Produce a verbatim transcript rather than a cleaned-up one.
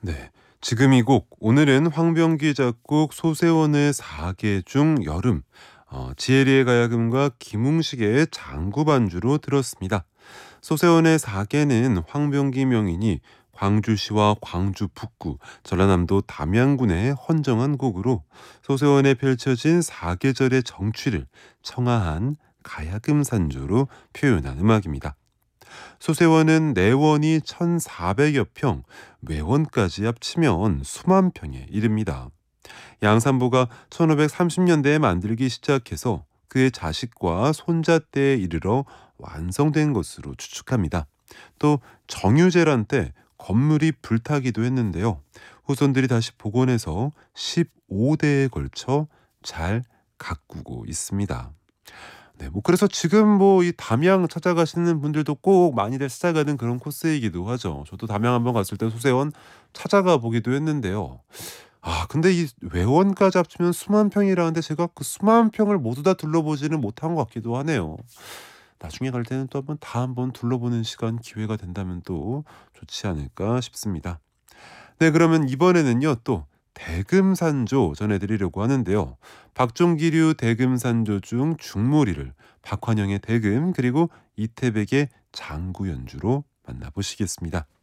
네. 지금 이 곡 오늘은 황병기 작곡 소세원의 사계 중 여름, 어, 지혜리의 가야금과 김웅식의 장구 반주로 들었습니다. 소세원의 사계는 황병기 명인이 광주시와 광주 북구, 전라남도 담양군에 헌정한 곡으로 소세원에 펼쳐진 사계절의 정취를 청아한 가야금 산조로 표현한 음악입니다. 소세원은 내원이 천사백여 평, 외원까지 합치면 수만 평에 이릅니다. 양산부가 천오백삼십 년대에 만들기 시작해서 그의 자식과 손자 때에 이르러 완성된 것으로 추측합니다. 또 정유재란 때 건물이 불타기도 했는데요. 후손들이 다시 복원해서 십오 대에 걸쳐 잘 가꾸고 있습니다. 네, 뭐 그래서 지금 뭐 이 담양 찾아가시는 분들도 꼭 많이들 찾아가는 그런 코스이기도 하죠. 저도 담양 한번 갔을 때 소세원 찾아가 보기도 했는데요. 아 근데 이 외원까지 합치면 수만 평이라는데 제가 그 수만 평을 모두 다 둘러보지는 못한 것 같기도 하네요. 나중에 갈 때는 또 한번 다 한번 둘러보는 시간 기회가 된다면 또 좋지 않을까 싶습니다. 네, 그러면 이번에는요 또 대금산조 전해드리려고 하는데요. 박종기류 대금산조 중 중무리를 박환영의 대금 그리고 이태백의 장구 연주로 만나보시겠습니다.